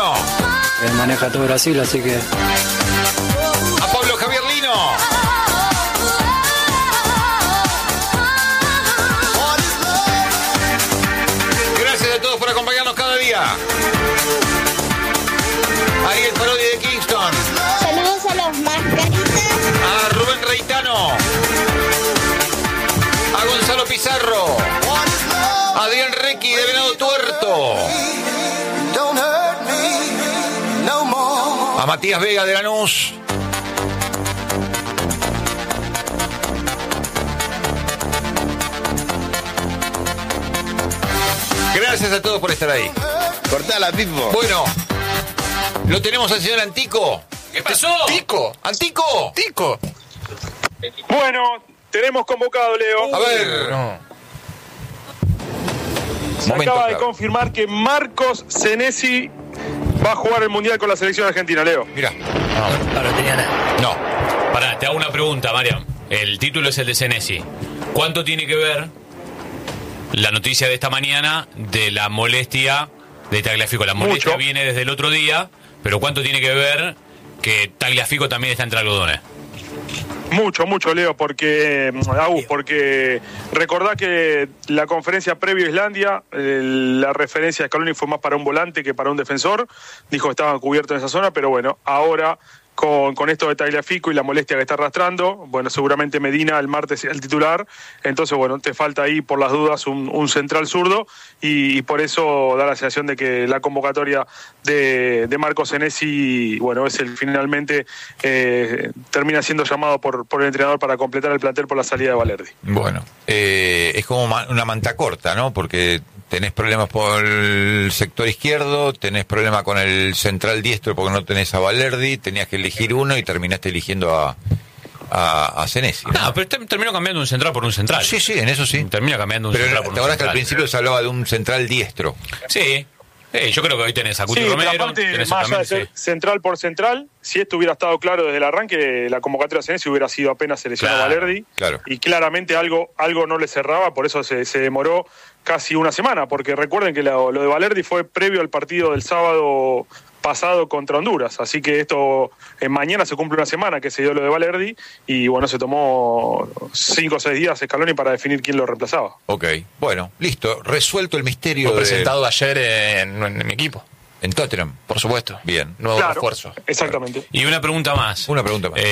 Bueno. Él maneja todo Brasil, así que... A Pablo Javier Lino. Gracias a todos por acompañarnos cada día. Ariel Parodi de Kingston. Saludos a los mascaritas. A Rubén Reitano. A Gonzalo Pizarro. A Adrián Requi de Venado Tuerto. A Matías Vega de Lanús. Gracias a todos por estar ahí. Cortala, Pipo. Bueno, lo tenemos al señor Antico. ¿Qué pasó? ¡Tico! ¡Antico! Tico. Bueno, tenemos convocado, Leo. A ver. No. Se Momento acaba de clave. confirmar que Marcos Senesi va a jugar el Mundial con la selección argentina, Leo. Mirá. No tenía nada. No. Pará, te hago una pregunta, Mariam. El título es el de Senesi. ¿Cuánto tiene que ver la noticia de esta mañana de la molestia de Tagliafico? La molestia Mucho. viene desde el otro día, pero ¿cuánto tiene que ver que Tagliafico también está entre algodones? Mucho, Leo, porque recordá que la conferencia previo a Islandia, la referencia de Scaloni fue más para un volante que para un defensor. Dijo que estaban cubiertos en esa zona, pero bueno, ahora con esto de Tagliafico y la molestia que está arrastrando, bueno, seguramente Medina el martes será el titular, entonces bueno, te falta ahí por las dudas un central zurdo y por eso da la sensación de que la convocatoria de Marcos Senesi, bueno, es finalmente termina siendo llamado por el entrenador para completar el plantel por la salida de Valerdi. Bueno, es como una manta corta, ¿no? Porque tenés problemas por el sector izquierdo, tenés problemas con el central diestro porque no tenés a Valerdi, tenías que elegir uno y terminaste eligiendo a Senesi, ¿no? No, pero terminó cambiando un central por un central. Sí, en eso sí. Termina cambiando un Pero central por un te acordás que al central. principio se hablaba de un central diestro. Sí. Yo creo que hoy tenés a Cuti Sí, pero Romero. aparte, Tenés más allá de también, ser central por central, si esto hubiera estado claro desde el arranque, la convocatoria de Senesi hubiera sido apenas seleccionado Claro, Valerdi. claro. Y claramente algo no le cerraba, por eso se demoró casi una semana, porque recuerden que lo de Valerdi fue previo al partido del sábado pasado contra Honduras, así que esto mañana se cumple una semana que se dio lo de Valerdi y bueno, se tomó 5 o 6 días Scaloni para definir quién lo reemplazaba. Ok, bueno, listo, resuelto el misterio Fue de... presentado ayer en mi equipo, en Tottenham. por supuesto. Bien. Nuevo Claro, refuerzo. exactamente. Y una pregunta más. Una pregunta más.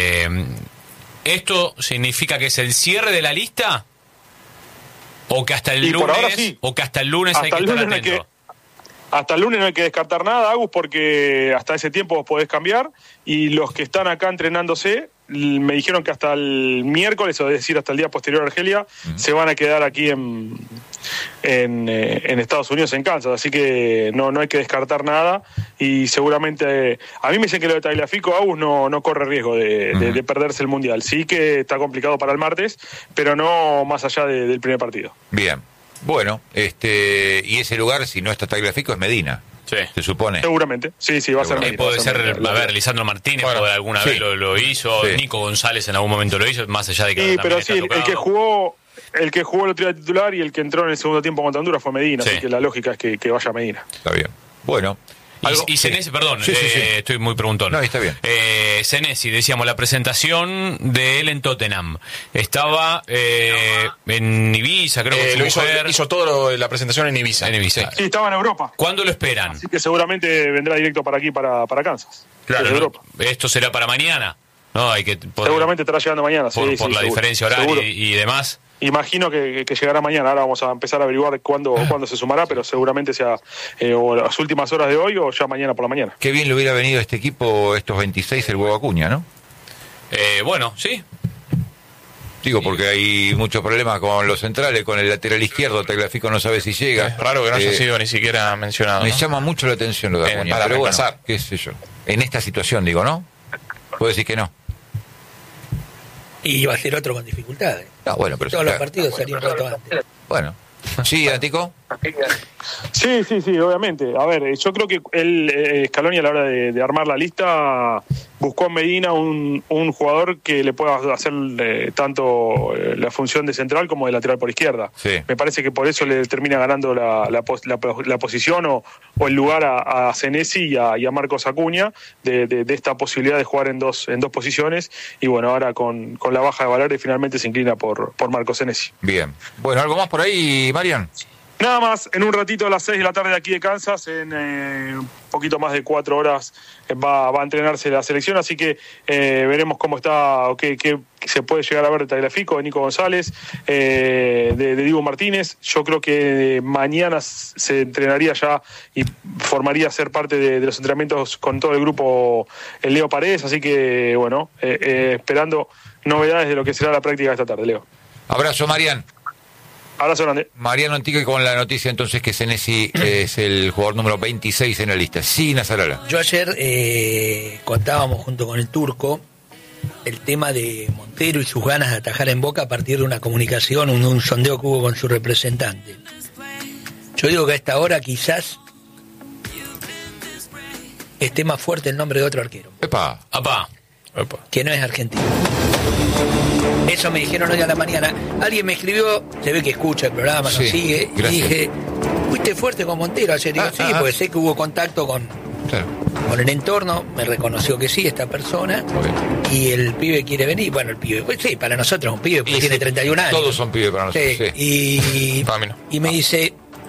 ¿Esto significa que es el cierre de la lista? ¿O que hasta el Y por ahora lunes? sí. ¿O que hasta el lunes hay Hasta que el estar lunes no hay atento? Hasta el lunes no hay que descartar nada, Agus, porque hasta ese tiempo vos podés cambiar y los que están acá entrenándose me dijeron que hasta el miércoles, o es decir, hasta el día posterior a Argelia, se van a quedar aquí en Estados Unidos, en Kansas, así que no hay que descartar nada y seguramente, a mí me dicen que lo de Tagliafico, Agus, no corre riesgo de perderse el Mundial, sí que está complicado para el martes, pero no más allá del primer partido. Bien. Bueno, y ese lugar, si no está Tagliafico, es Medina. Sí. Se supone. Seguramente, sí, va a ser Medina, va Puede a ser, Medina. a ver, Lisandro Martínez Bueno, por alguna sí. vez lo hizo, Sí. Nico González en algún momento lo hizo, más allá de que Sí, ahora pero también sí, está el que tocado. jugó el otro día titular y el que entró en el segundo tiempo contra Honduras fue Medina, Sí. así que la lógica es que vaya Medina. Está bien. Bueno. Y Senesi, perdón, Sí. estoy muy preguntón. No, está bien. Senesi, decíamos, la presentación de él en Tottenham. Estaba en Ibiza, creo que Lo hizo todo la presentación en Ibiza. En Ibiza. Sí, estaba en Europa, ¿Cuándo lo esperan? así que seguramente vendrá directo para aquí, para Kansas. Claro, desde ¿no? Europa. Esto será para mañana. No, hay que Seguramente estará llegando mañana, por la seguro, diferencia horaria seguro. y demás. Imagino que llegará mañana, ahora vamos a empezar a averiguar cuándo se sumará, pero seguramente sea o las últimas horas de hoy o ya mañana por la mañana. Qué bien le hubiera venido a este equipo, estos 26, el huevo Acuña, ¿no? Bueno, sí. Digo, porque hay muchos problemas con los centrales, con el lateral izquierdo, Tagliafico no sabe si llega. Es raro que no haya sido ni siquiera mencionado, Me ¿no? llama mucho la atención lo de Acuña, para pero bueno, reemplazar. qué sé yo. En esta situación, digo, ¿no? Puedo decir que no. Y va a ser otro con dificultades. No, bueno, pero... Todos los partidos salieron un rato antes. Bueno. Sí, Antico. Sí, obviamente. A ver, yo creo que Scaloni a la hora de armar la lista buscó en Medina un jugador que le pueda hacer tanto la función de central como de lateral por izquierda. Sí. Me parece que por eso le termina ganando la posición o el lugar a Senesi y a Marcos Acuña de esta posibilidad de jugar en dos posiciones. Y bueno, ahora con la baja de Valerde finalmente se inclina por Marcos Senesi. Bien. Bueno, ¿algo más por ahí, Marian? Nada más, en un ratito a las 6 de la tarde de aquí de Kansas, en un poquito más de 4 horas va a entrenarse la selección, así que veremos cómo está o qué se puede llegar a ver de Tagliafico, de Nico González, de Dibu Martínez. Yo creo que mañana se entrenaría ya y formaría ser parte de los entrenamientos con todo el grupo el Leo Paredes, así que bueno, esperando novedades de lo que será la práctica de esta tarde, Leo. Abrazo, Marian. Abrazo grande. Mariano Antique con la noticia entonces que Senesi es el jugador número 26 en la lista. Sí, Nazarala. Yo ayer contábamos junto con el Turco el tema de Montero y sus ganas de atajar en Boca a partir de una comunicación, un sondeo que hubo con su representante. Yo digo que a esta hora quizás esté más fuerte el nombre de otro arquero. Epa. Apá. Que no es argentino. Eso me dijeron hoy a la mañana. Alguien me escribió, se ve que escucha el programa, Sí, nos sigue, gracias. y dije, fuiste fuerte con Montero ayer. Digo, sí, porque sé que hubo contacto con el entorno, me reconoció que sí, esta persona, y el pibe quiere venir. Bueno, el pibe, pues sí, para nosotros es un pibe, porque tiene 31 años. Todos son pibes para nosotros, sí. Y me dice,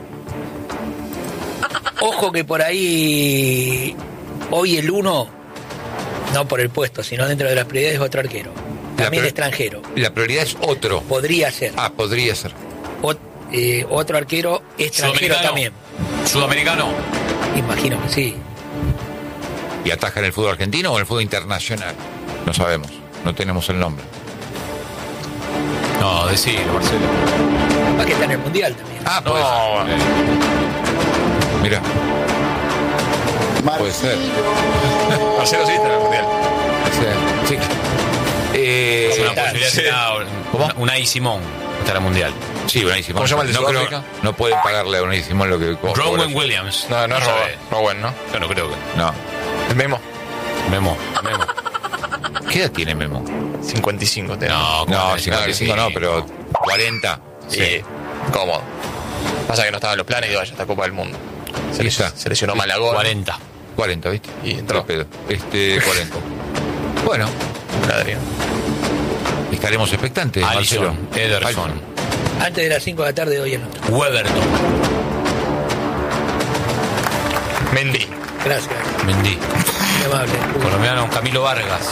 ojo que por ahí, hoy el 1, no por el puesto, sino dentro de las prioridades, es otro arquero. También extranjero. La prioridad es otro. Podría ser. Podría ser. Otro arquero extranjero también. ¿Sudamericano? Imagino que sí. ¿Y ataja en el fútbol argentino o en el fútbol internacional? No sabemos. No tenemos el nombre. No, decilo, Marcelo. Va que está en el Mundial también. Puede ser. Mira. Puede ser. Marcelo sí está en el Mundial. Sí. Una posibilidad será Unai Simón estará mundial. Sí, Unai Simón. ¿Cómo se llama el de Sudáfrica? No pueden pagarle a Unai Simón lo que cobra. Rowan Williams. No es Rowan, ¿no? Yo no creo que. No. El Memo. Memo. ¿Qué edad tiene Memo? 55 te No, No, 55 no, pero 40. Sí. Cómodo. Pasa que no estaba en los planes y vaya esta Copa del Mundo. Se lesionó Malagón. 40, ¿viste? Y entró. 40. Bueno. Adrián. Estaremos expectantes, Marcelo. Alisson, Ederson. Antes de las 5 de la tarde hoy en otro. Weberton. Mendy. Gracias. Mendy. Muy amable. Colombiano Camilo Vargas.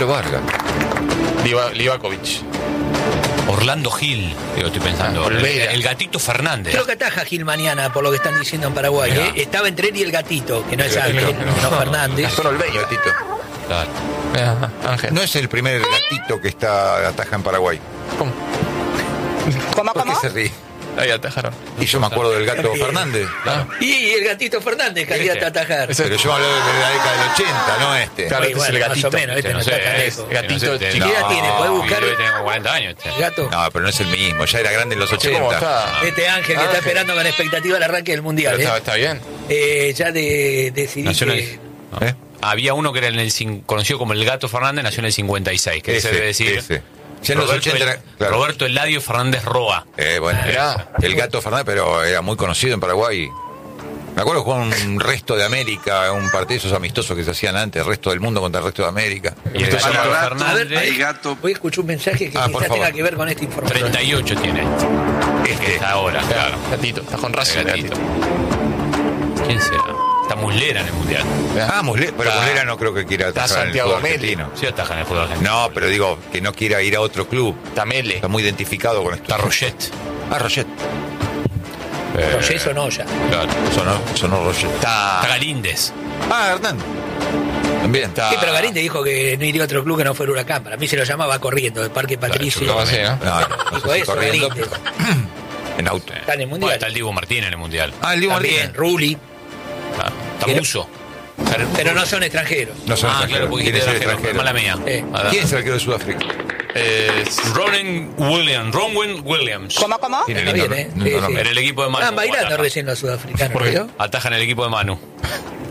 Livakovic. Orlando Gil. Digo, estoy pensando. El gatito Fernández. Creo que ataja Gil mañana, por lo que están diciendo en Paraguay. Estaba entre él y el gatito, que no es Ángel, no Fernández. Gastón Olveño, gatito. Claro. Ángel. No es el primer gatito que ataja en Paraguay. ¿Cómo? ¿Por qué se ríe? Ahí atajaron. Y yo me acuerdo del gato Fernández. Y el gatito Fernández, candidato a atajar. Pero yo hablo de la década del 80, no este. Claro, este es el gatito. Más o menos, este no está tan lejos. Gatito ¿Qué edad tiene? ¿Puede buscar? Tengo 40 años. El gato. No, pero no es el mismo, ya era grande en los 80. ¿Cómo está? Este Ángel que está esperando con expectativa el arranque del Mundial. Pero está bien. Ya decidí que... Había uno que era conocido como el gato Fernández, nació en el 56, que se debe decir. Ya en los 80 era, claro. Roberto Eladio Fernández Roa. Bueno, era el gato Fernández, pero era muy conocido en Paraguay. Me acuerdo que jugó un resto de América, un partido de esos amistosos que se hacían antes, el resto del mundo contra el resto de América. Y el gato Fernández. El gato. Voy a escuchar un mensaje que quizás tenga que ver con esta información. 38 tiene. Que es ahora, claro. Gatito, está con Racing. Gatito. ¿Quién será? Está Muslera en el Mundial. Muslera, pero Muslera no creo que quiera atajar en el fútbol argentino. Sí, ataja en el fútbol argentino. No, pero digo, que no quiera ir a otro club. Tamele. Está muy identificado con esto. Está Roget. Roget. Roget sonó ya. Claro. Sonó Roget. Está Galíndez. Hernán. También está. Sí, pero Galíndez dijo que no iría a otro club que no fuera Huracán. Para mí se lo llamaba corriendo, de Parque Patricio. No, así, ¿no? Dijo eso, corriendo, Galíndez. En auto. Está en el Mundial. Está el Dibu Martínez en el Mundial. El Dibu También, Martínez. Ruli. Está Muso. Pero no son extranjeros. No son claro, porque ¿Quién es el extranjero. extranjero? Mala mía. ¿Quién es el arquero de Sudáfrica? Rowan Williams. ¿Cómo? Tiene Está lindo bien, nombre. En el equipo de Manu. Estaban bailando recién los sudafricanos. Ataja en el equipo de Manu.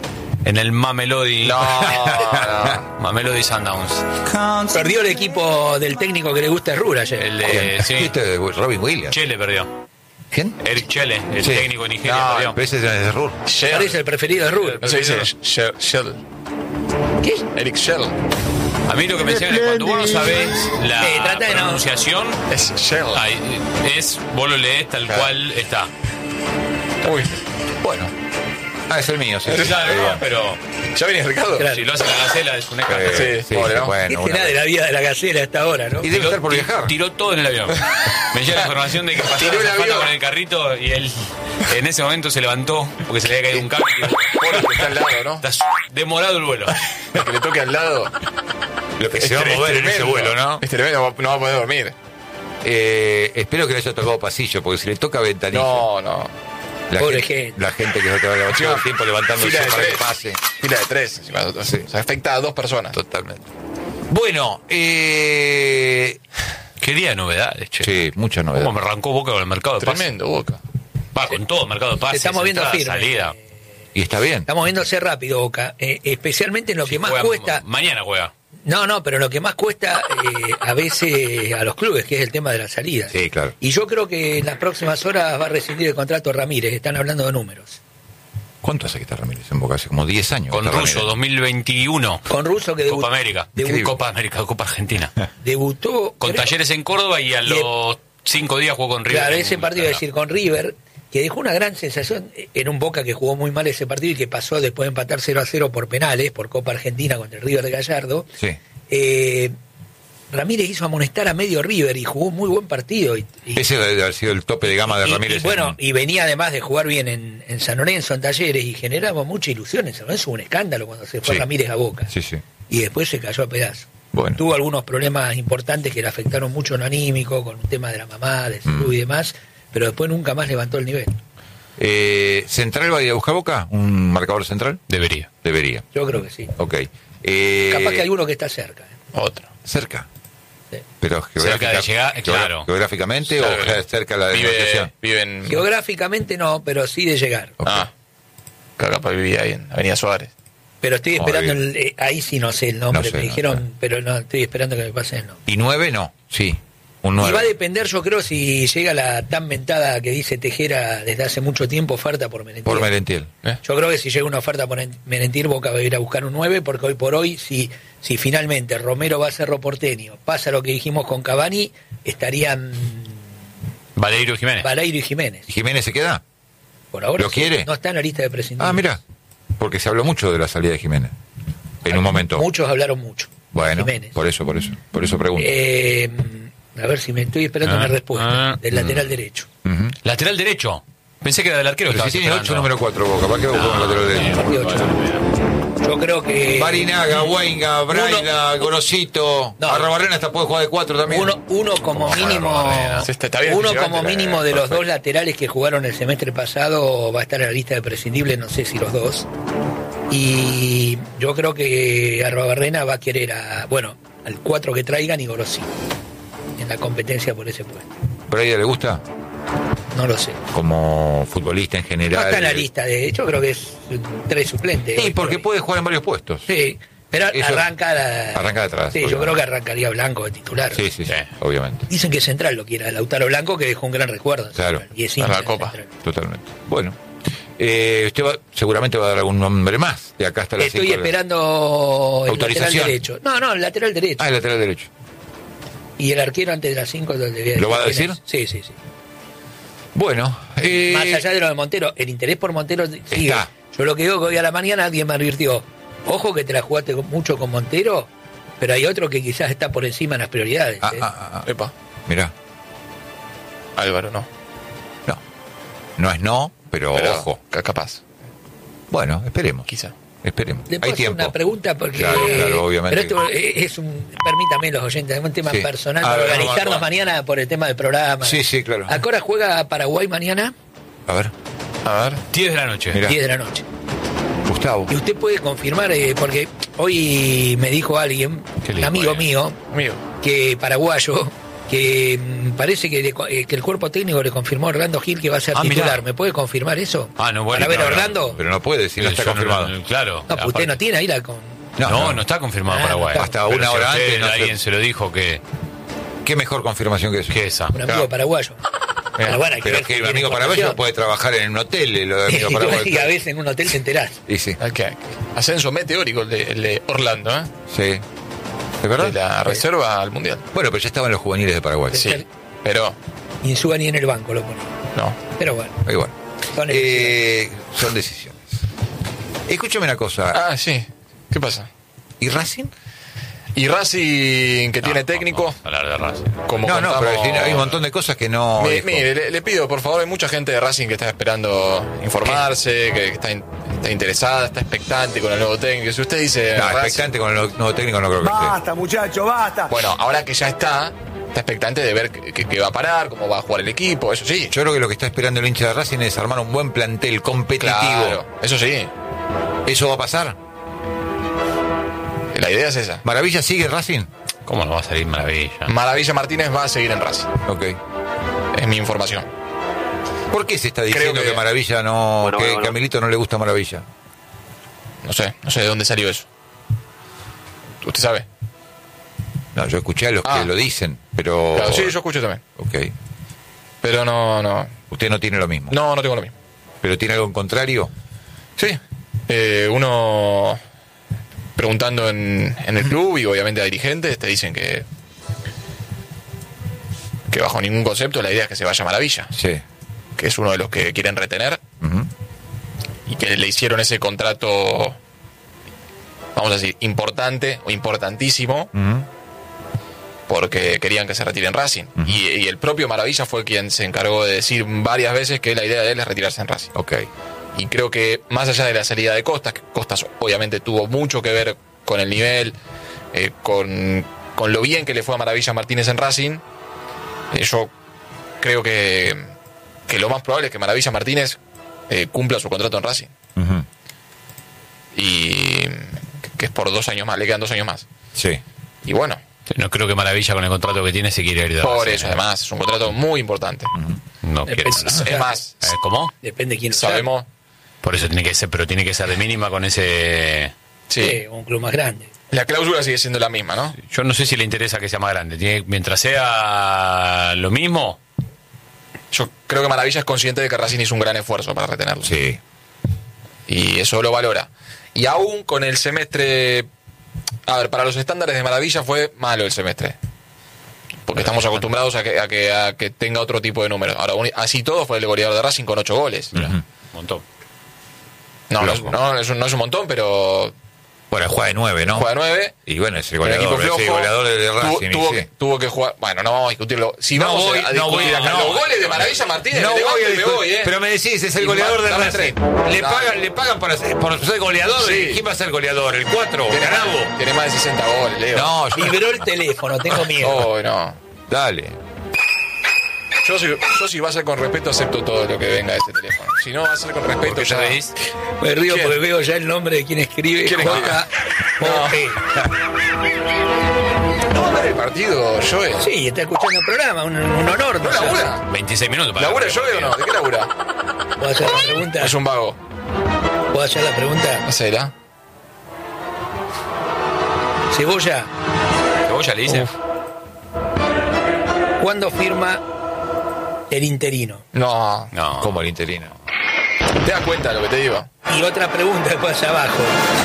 En el Mamelody. No. Mamelody Sundowns. Perdió el equipo del técnico que le gusta a Rura ayer. El de. Sí. ¿Viste? Robin Williams. Chele perdió. ¿Quién? Eric Chele, el Sí. técnico de Nigeria, No, perdió. pero ese es de Ruhr. Parece el preferido de Rura. No se dice Shell. ¿Qué? Eric Shell. A mí lo que me decían es que cuando vos no sabés la trata de no. pronunciación, Es Shell. vos lo lees tal cual está. Uy. Bueno. Es el mío, sí. Claro, no, pero ¿Ya venís, Ricardo? Claro. si lo hace la gacela es un escándalo. Sí, pobre, ¿no? bueno. Este nada de la vida de la gacela hasta ahora, ¿no? Y debe estar por viajar. Tiró todo en el avión. Me llega la información de que pasó Tiró el avión. con el carrito y él en ese momento se levantó porque se le había caído un cable. Pobre que está al lado, ¿no? Está demorado el vuelo. El que le toque al lado. Lo que se va a mover en ese vuelo, ¿no? Es tremendo, no va a poder dormir. Espero que le haya tocado pasillo, porque si le toca ventanilla. No. Pobre gente. La gente que se te va a levantar todo el tiempo levantándose Fila de para que 3. pase. Fila de 3. encima. Sí. O sea, afecta a 2 personas. Totalmente. Bueno, Qué día de novedades, che. sí, muchas novedades. ¿Cómo me arrancó Boca con el mercado de pase? Tremendo, Boca. Va, con todo, mercado de pase. estamos viendo entrada, firme. salida. Y está bien. Estamos viéndose rápido, Boca. Especialmente en lo que más Juega- cuesta. Mañana juega. No, pero lo que más cuesta a veces a los clubes, que es el tema de la salida. Sí, claro. Y yo creo que en las próximas horas va a rescindir el contrato Ramírez. Están hablando de números. ¿Cuánto hace que está Ramírez en Boca? Hace como 10 años. Con que está Russo, Ramírez. 2021. Con Russo que Copa América. debutó, Copa América, Copa Argentina. debutó Con creo- Talleres en Córdoba y a los 5 días jugó con River. Claro, en ese partido, es decir, con River, que dejó una gran sensación en un Boca que jugó muy mal ese partido y que pasó después de empatar 0-0 por penales, por Copa Argentina contra el River de Gallardo. Sí. Ramírez hizo amonestar a medio River y jugó un muy buen partido. Ese debe haber sido el tope de gama de y Ramírez. bueno, y venía además de jugar bien en San Lorenzo, en Talleres, y generaba mucha ilusión. En San Lorenzo hubo un escándalo cuando se fue Sí. Ramírez a Boca. Sí, sí. Y después se cayó a pedazos. Bueno. Tuvo algunos problemas importantes que le afectaron mucho en lo anímico, con un tema de la mamá, de salud y demás, pero después nunca más levantó el nivel. ¿Central va a ir a buscar Boca? ¿Un marcador central? Debería. Debería. Yo creo que sí. Ok. Capaz que alguno que está cerca. Otro. Cerca. Sí. Pero Cerca de llegar, claro. ¿Geográficamente o cerca de la negociación? Vive en... Geográficamente no, pero sí de llegar. Ok. Ah. Capaz vivía ahí en Avenida Suárez. Pero estoy Muy esperando, bien. ahí sí no sé el nombre, No sé, me no dijeron, sé. pero no, estoy esperando que me pasen el nombre. ¿Y 9 no? Sí. Un Y va a 9. depender, yo creo, si llega la tan mentada que dice Tejera desde hace mucho tiempo, oferta por Merentiel. Por Merentiel. Yo creo que si llega una oferta por Merentiel, Boca va a ir a buscar un 9, porque hoy por hoy, si finalmente Romero va a Cerro Porteño, pasa lo que dijimos con Cavani, estarían Valerio Jiménez. Balairo y Jiménez. ¿Y Jiménez se queda? Por ahora ¿Lo sí, quiere? no está en la lista de prescindibles. Ah, mira. Porque se habló mucho de la salida de Jiménez. En un momento. Muchos hablaron mucho. Bueno, Jiménez. por eso pregunto. A ver si me estoy esperando una respuesta del lateral derecho. Ujú. Lateral derecho. Pensé que era del arquero. Pero que si estabas tiene 8, esperando. número 4 Boca. ¿Para qué va a buscar un lateral derecho? Partido 8. Yo creo que Barinaga, Huenga, Braila, Gorosito. No. Arrobarrena hasta puede jugar de 4 también. uno como mínimo, Sí, está bien uno físicamente, como la mínimo verdad. de los Perfecto. dos laterales que jugaron el semestre pasado va a estar en la lista de prescindibles, no sé si los dos. Y yo creo que Arrobarrena va a querer al 4 que traigan y Gorosito en la competencia por ese puesto. ¿Braila le gusta? No lo sé. Como futbolista en No general. está en la lista, de hecho creo que es 3 suplentes. Sí, porque puede jugar en varios puestos. Sí, pero Eso- arranca arranca de atrás, Sí, yo obviamente. creo que arrancaría Blanco de titular. Sí, obviamente. Dicen que Central lo quiera, Lautaro Blanco, que dejó un gran recuerdo. en Claro. Central, y es Para la hincha de Copa. Central. Totalmente. Bueno. Usted seguramente va a dar algún nombre más de acá hasta las Estoy 5 esperando el lateral ¿Autorización? derecho. No, el lateral derecho. Ah, el lateral derecho. Y el arquero antes de las 5 ¿Lo va a decir? Sí. Bueno. Más allá de lo de Montero, el interés por Montero sigue. Está. Yo lo que digo que hoy a la mañana alguien me advirtió, ojo que te la jugaste mucho con Montero, pero hay otro que quizás está por encima en las prioridades. ¿eh? Epa. Mirá. Álvaro, no. No. No es no, pero ojo. Capaz. Bueno, esperemos. Quizá. Esperemos. ¿Le puedo Hay hacer tiempo. una pregunta? Porque, Claro, obviamente. Pero esto es permítame los oyentes, es un tema Sí. personal A para ver, organizarnos vamos. mañana por el tema del programa. Sí, claro. ¿A qué hora juega Paraguay mañana? A ver, A ver. 10 de la noche. Mirá. 10 de la noche. Gustavo. Y usted puede confirmar, porque hoy me dijo alguien, ¿Qué le un amigo dijo? mío, Amigo. que paraguayo, que parece que el cuerpo técnico le confirmó a Orlando Gil que va a ser titular. mirá. ¿Me puede confirmar eso? No, bueno. Para ver a no, Orlando. Pero no puede, si no está Yo confirmado. claro. No, pues usted no tiene ahí la con. No está confirmado Paraguay. Hasta Pero una si hora usted, antes no alguien se lo dijo que ¿Qué mejor confirmación que eso? esa. Un amigo paraguayo. Pero bueno, hay Pero ver es que si el tiene amigo paraguayo información. puede trabajar en un hotel, el amigo paraguayo. Y a veces en un hotel te enterás. Y sí, Ascenso meteórico el de Orlando, ¿eh? sí. ¿Es De verdad? la reserva al mundial. Bueno, pero ya estaban los juveniles de Paraguay. Sí, pero Ni en Suba ni en el banco lo ponía. no. Pero bueno. Y bueno. Son Son decisiones. Escúchame una cosa. Ah, sí. ¿Qué pasa? ¿Y Racing? Y Racing, que tiene técnico, Vamos a hablar de Racing. como No, contamos... pero hay un montón de cosas que no. dijo. Mire, le pido, por favor, hay mucha gente de Racing que está esperando informarse, que está interesada, está expectante con el nuevo técnico. Si usted dice... No, Racing- expectante con el nuevo técnico no creo que esté. Basta, muchacho, basta. Bueno, ahora que ya está expectante de ver qué va a parar, cómo va a jugar el equipo, eso sí. Yo creo que lo que está esperando el hincha de Racing es armar un buen plantel competitivo. Claro, eso sí. ¿Eso va a pasar? La idea es esa. ¿Maravilla sigue Racing? ¿Cómo no va a salir Maravilla? Maravilla Martínez va a seguir en Racing. Ok. Es mi información. ¿Por qué se está diciendo Creo que- que Maravilla no. Bueno, que bueno. a Milito no le gusta Maravilla? No sé de dónde salió eso. ¿Usted sabe? No, yo escuché a los que lo dicen, pero. Claro, sí, yo escucho también. Ok. Pero no Usted no tiene lo mismo. tengo lo mismo. ¿Pero tiene algo en contrario? Sí. Uno preguntando en el club y obviamente a dirigentes te dicen que bajo ningún concepto la idea es que se vaya Maravilla, Sí. que es uno de los que quieren retener Ujú. y que le hicieron ese contrato, vamos a decir, importante o importantísimo Ujú. porque querían que se retire en Racing. Ujú. Y el propio Maravilla fue quien se encargó de decir varias veces que la idea de él es retirarse en Racing. Ok. Y creo que más allá de la salida de Costas, que Costas obviamente tuvo mucho que ver con el nivel, con lo bien que le fue a Maravilla Martínez en Racing, yo creo que lo más probable es que Maravilla Martínez cumpla su contrato en Racing. Ujú. Y que es por 2 años más, le quedan 2 años más. Sí. Y bueno, No creo que Maravilla con el contrato que tiene se quiere ir de por Racing. eso además es un contrato muy importante. No quiere. Depende. Es más, ¿Cómo? Depende de quién lo sabemos, Por eso tiene que ser, pero tiene que ser de mínima con ese. sí, un club más grande. la cláusula sigue siendo la misma, ¿no? Yo no sé si le interesa que sea más grande. Mientras sea lo mismo. Yo creo que Maravilla es consciente de que Racing hizo un gran esfuerzo para retenerlo. Sí. Y eso lo valora. Y aún con el semestre... A ver, para los estándares de Maravilla fue malo el semestre. Porque estamos acostumbrados a que tenga otro tipo de números. Ahora, así todo fue el goleador de Racing con 8 goles. Un montón. No es un montón, pero Bueno, juega de 9, ¿no? juega 9. Y bueno, es el Un equipo goleador. flojo. Sí, goleador de Racing. y sí. tuvo que jugar... Bueno, no vamos a discutirlo. Si No vamos voy, a no discutir voy, acá no. los goles de Maravilla Martínez, No me levanto voy a y me discutir, voy, pero me decís, es el goleador de Dame Racing. 3. Le pagan por ser goleador. Sí. ¿Quién va a ser goleador? ¿El 4? ¿Ganabo? Tiene más de 60 goles, Leo. No, Vibró el teléfono, tengo miedo. Oh, no. dale. Yo si va a ser con respeto acepto todo lo que venga de este teléfono. Si no va a ser con respeto ¿Por qué ya... te reís? Me río ¿Quién? porque veo ya el nombre de quien escribe. ¿Quién escribe? J.O.P. ¿No va a ver el partido, Joe? Sí, está escuchando el programa, un honor. ¿No labura? 26 minutos para. ¿Labura Joe o no? ¿De qué labura? ¿Puedo hacer la pregunta? Es un vago. ¿Puedo hacer la pregunta? Hacela. Cebolla, ¿Vos ya le dice? ¿cuándo firma el interino? No. No. Como el interino. ¿Te das cuenta de lo que te digo? Y otra pregunta después abajo.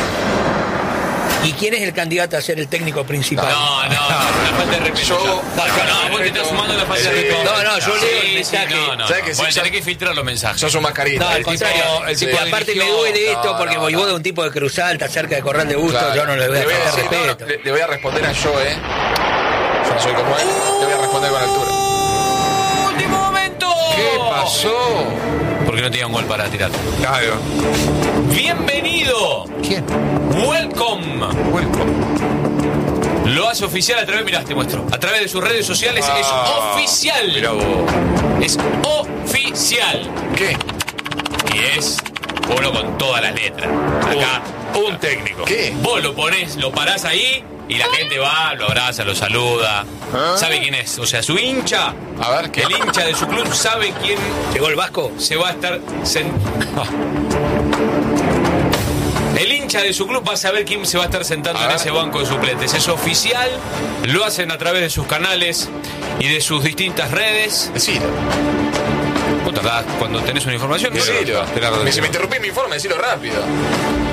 ¿Y quién es el candidato a ser el técnico principal? No, una falta de respeto. Yo- No, vos te estás sumando la falta de Sí. respeto. No, yo leo el Sí, mensaje. no. ¿Sabes que sí? Bueno, tenés que filtrar los mensajes. Sos un mascarita. No, al El tipo- contrario, el y tipo aparte dirigió- me duele esto No, porque no, Voivoda no. es un tipo de Cruz Alta, cerca de Corral de Bustos, Claro. yo no le voy a faltar decir, respeto. le voy a responder a Joe. Yo no soy como él. Le voy a responder con altura. ¡Último momento! ¿Qué pasó? Porque no tenía un gol para tirar. Claro. ¡Bienvenido! ¿Quién? ¡Welcome! Lo hace oficial a través, mirá, te muestro. A través de sus redes sociales es oficial. Mirá vos. Es oficial. ¿Qué? Y es uno con todas las letras. Acá, un técnico. ¿Qué? Vos lo ponés, lo parás ahí y la gente va, lo abraza, lo saluda. ¿Sabe quién es? O sea, su hincha, A ver, ¿qué? el hincha de su club sabe quién ¿Llegó el Vasco? se va a estar... El hincha de su club va a saber quién se va a estar sentando en ese banco de suplentes. Es oficial, lo hacen a través de sus canales y de sus distintas redes. Decilo. Vos tardás cuando tenés una información. Decilo. Tenés razón. Si me interrumpí mi informe, decilo rápido.